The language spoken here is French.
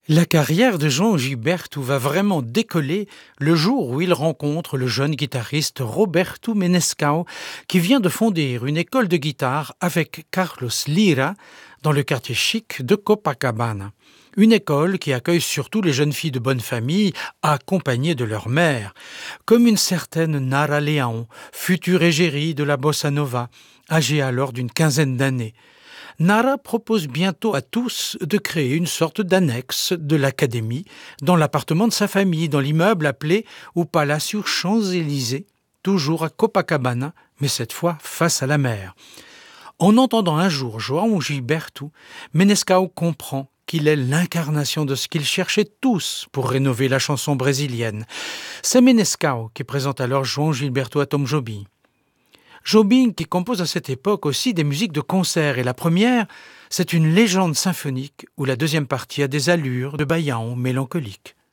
La carrière de João Gilberto va vraiment décoller le jour où il rencontre le jeune guitariste Roberto Menescal qui vient de fonder une école de guitare avec Carlos Lyra dans le quartier chic de Copacabana. Une école qui accueille surtout les jeunes filles de bonne famille accompagnées de leur mère, comme une certaine Nara Leão, future égérie de la bossa nova, âgée alors d'une quinzaine d'années. Nara propose bientôt à tous de créer une sorte d'annexe de l'académie dans l'appartement de sa famille, dans l'immeuble appelé au Palacio Champs-Élysées, toujours à Copacabana, mais cette fois face à la mer. En entendant un jour João Gilberto, Menescal comprend qu'il est l'incarnation de ce qu'ils cherchaient tous pour rénover la chanson brésilienne. C'est Menescal qui présente alors João Gilberto à Tom Jobim. Jobim qui compose à cette époque aussi des musiques de concert, et la première, c'est une légende symphonique où la deuxième partie a des allures de baião mélancolique.